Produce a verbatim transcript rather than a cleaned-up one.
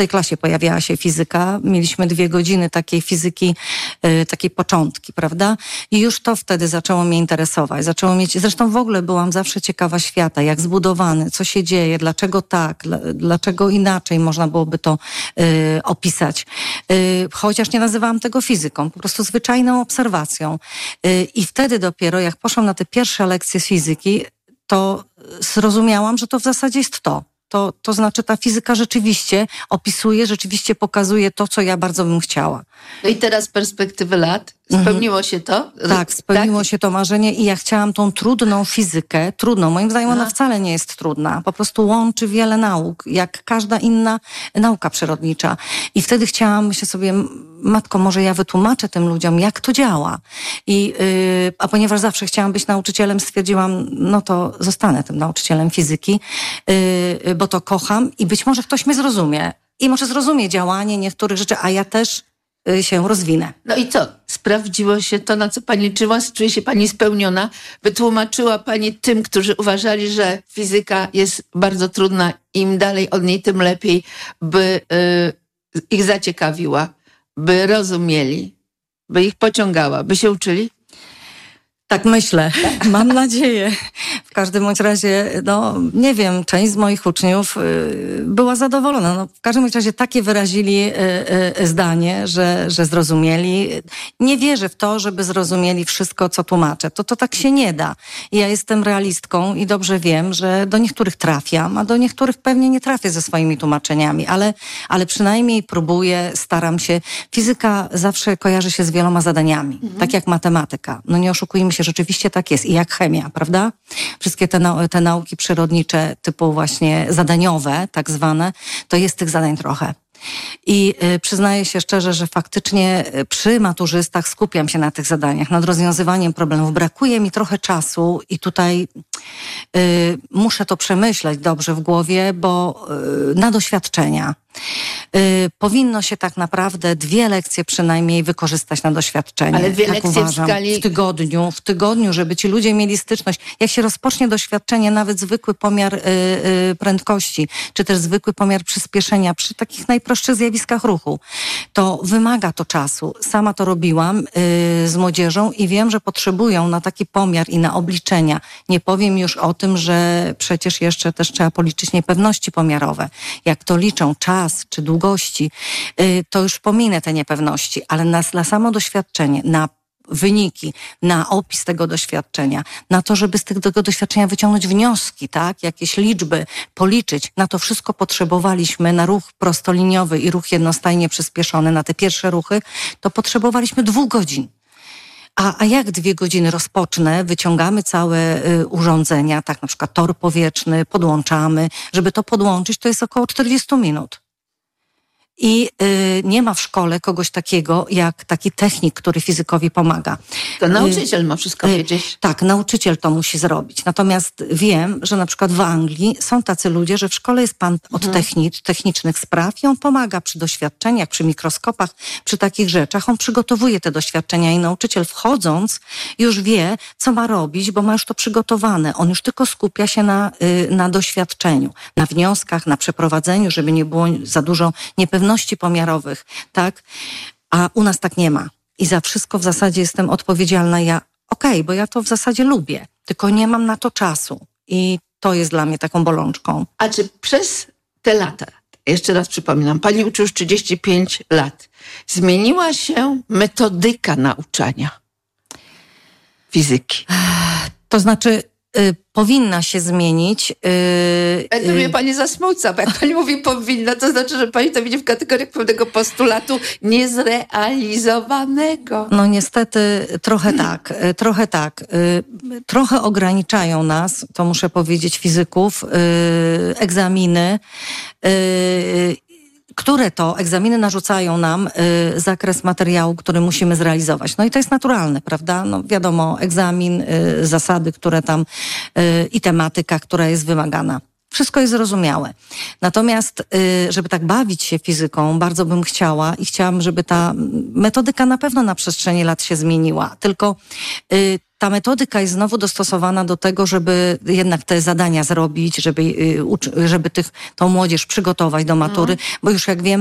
tej klasie pojawiała się fizyka. Mieliśmy dwie godziny takiej fizyki, y, takiej początki, prawda? I już to wtedy zaczęło mnie interesować. Zaczęło mieć, zresztą w ogóle byłam zawsze ciekawa świata, jak zbudowany, co się dzieje, dlaczego tak, dla, dlaczego inaczej można byłoby to y, opisać. Y, chociaż nie nazywałam tego fizyką, po prostu zwyczajną obserwacją. Y, I wtedy dopiero, jak poszłam na te pierwsze lekcje z fizyki, to zrozumiałam, że to w zasadzie jest to. To, to znaczy ta fizyka rzeczywiście opisuje, rzeczywiście pokazuje to, co ja bardzo bym chciała. No i teraz z perspektywy lat spełniło mhm. się to? Tak, spełniło tak? się to marzenie i ja chciałam tą trudną fizykę, trudną, moim zdaniem ona Aha. wcale nie jest trudna, po prostu łączy wiele nauk, jak każda inna nauka przyrodnicza. I wtedy chciałam, myślę sobie, matko, może ja wytłumaczę tym ludziom, jak to działa. I, yy, a ponieważ zawsze chciałam być nauczycielem, stwierdziłam, no to zostanę tym nauczycielem fizyki, yy, bo to kocham i być może ktoś mnie zrozumie. I może zrozumie działanie niektórych rzeczy, a ja też yy, się rozwinę. No i co? Sprawdziło się to, na co pani liczyła? Czuje się pani spełniona? Wytłumaczyła pani tym, którzy uważali, że fizyka jest bardzo trudna, im dalej od niej, tym lepiej, by yy, ich zaciekawiła, by rozumieli, by ich pociągała, by się uczyli? Tak myślę, mam nadzieję. W każdym bądź razie, no nie wiem, część z moich uczniów y, była zadowolona. No, w każdym bądź razie takie wyrazili y, y, zdanie, że, że zrozumieli. Nie wierzę w to, żeby zrozumieli wszystko, co tłumaczę. To, to tak się nie da. Ja jestem realistką i dobrze wiem, że do niektórych trafiam, a do niektórych pewnie nie trafię ze swoimi tłumaczeniami, ale, ale przynajmniej próbuję, staram się. Fizyka zawsze kojarzy się z wieloma zadaniami, mhm. tak jak matematyka. No nie oszukujmy się, rzeczywiście tak jest. I jak chemia, prawda? Wszystkie te, nau- te nauki przyrodnicze typu właśnie zadaniowe, tak zwane, to jest tych zadań trochę. I y, przyznaję się szczerze, że faktycznie przy maturzystach skupiam się na tych zadaniach, nad rozwiązywaniem problemów. Brakuje mi trochę czasu i tutaj y, muszę to przemyśleć dobrze w głowie, bo y, na doświadczenia. Y, powinno się tak naprawdę dwie lekcje przynajmniej wykorzystać na doświadczenie. Ale dwie tak lekcje uważam. w skali... W tygodniu, w tygodniu, żeby ci ludzie mieli styczność. Jak się rozpocznie doświadczenie, nawet zwykły pomiar y, y, prędkości, czy też zwykły pomiar przyspieszenia przy takich najprostszych zjawiskach ruchu, to wymaga to czasu. Sama to robiłam y, z młodzieżą i wiem, że potrzebują na taki pomiar i na obliczenia. Nie powiem już o tym, że przecież jeszcze też trzeba policzyć niepewności pomiarowe. Jak to liczą, czas czy długości, y, to już pominę te niepewności, ale na, na samo doświadczenie, na wyniki, na opis tego doświadczenia, na to, żeby z tego doświadczenia wyciągnąć wnioski, tak, jakieś liczby, policzyć. Na to wszystko potrzebowaliśmy, na ruch prostoliniowy i ruch jednostajnie przyspieszony, na te pierwsze ruchy, to potrzebowaliśmy dwóch godzin. A, a jak dwie godziny rozpocznę, wyciągamy całe y, urządzenia, tak na przykład tor powietrzny, podłączamy. Żeby to podłączyć, to jest około czterdzieści minut. I y, nie ma w szkole kogoś takiego, jak taki technik, który fizykowi pomaga. To nauczyciel y, ma wszystko wiedzieć. Y, tak, nauczyciel to musi zrobić. Natomiast wiem, że na przykład w Anglii są tacy ludzie, że w szkole jest pan od mhm. technicz, technicznych spraw i on pomaga przy doświadczeniach, przy mikroskopach, przy takich rzeczach. On przygotowuje te doświadczenia i nauczyciel wchodząc już wie, co ma robić, bo ma już to przygotowane. On już tylko skupia się na, y, na doświadczeniu, na wnioskach, na przeprowadzeniu, żeby nie było za dużo niepewności pomiarowych, tak? A u nas tak nie ma. I za wszystko w zasadzie jestem odpowiedzialna ja. Okej, okay, bo ja to w zasadzie lubię, tylko nie mam na to czasu. I to jest dla mnie taką bolączką. A czy przez te lata, jeszcze raz przypominam, pani uczy już trzydzieści pięć lat, zmieniła się metodyka nauczania fizyki? To znaczy... Y, powinna się zmienić. Yy, Ale to mnie pani zasmuca, bo jak pani mówi powinna, to znaczy, że pani to widzi w kategoriach pewnego postulatu niezrealizowanego. No niestety trochę tak, trochę tak. Yy, trochę ograniczają nas, to muszę powiedzieć, fizyków, yy, egzaminy, yy, które to egzaminy narzucają nam y, zakres materiału, który musimy zrealizować. No i to jest naturalne, prawda? No wiadomo, egzamin, y, zasady, które tam y, i tematyka, która jest wymagana. Wszystko jest zrozumiałe. Natomiast, y, żeby tak bawić się fizyką, bardzo bym chciała i chciałam, żeby ta metodyka na pewno na przestrzeni lat się zmieniła. Tylko y, ta metodyka jest znowu dostosowana do tego, żeby jednak te zadania zrobić, żeby, żeby tych, tą młodzież przygotować do matury, bo już jak wiemy,